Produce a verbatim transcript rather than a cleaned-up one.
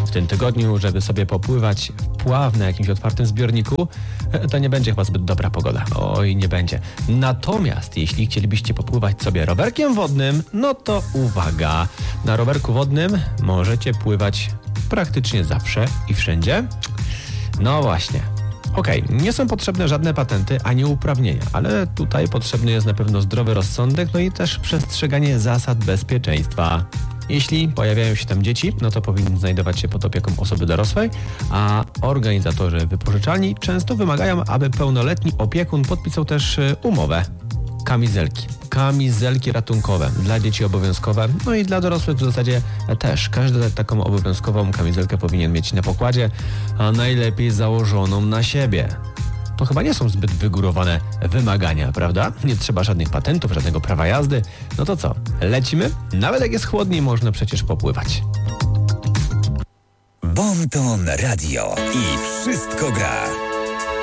w tym tygodniu, żeby sobie popływać w pław na jakimś otwartym zbiorniku, to nie będzie chyba zbyt dobra pogoda. Oj, nie będzie. Natomiast jeśli chcielibyście popływać sobie rowerkiem wodnym, no to uwaga, na rowerku wodnym możecie pływać praktycznie zawsze i wszędzie. No właśnie. Okej, okay, nie są potrzebne żadne patenty ani uprawnienia, ale tutaj potrzebny jest na pewno zdrowy rozsądek, no i też przestrzeganie zasad bezpieczeństwa. Jeśli pojawiają się tam dzieci, no to powinny znajdować się pod opieką osoby dorosłej, a organizatorzy wypożyczalni często wymagają, aby pełnoletni opiekun podpisał też umowę. Kamizelki. Kamizelki ratunkowe. Dla dzieci obowiązkowe, no i dla dorosłych w zasadzie też. Każdy taką obowiązkową kamizelkę powinien mieć na pokładzie, a najlepiej założoną na siebie. To chyba nie są zbyt wygórowane wymagania, prawda? Nie trzeba żadnych patentów, żadnego prawa jazdy. No to co? Lecimy? Nawet jak jest chłodniej, można przecież popływać. Bon Ton Radio i wszystko gra.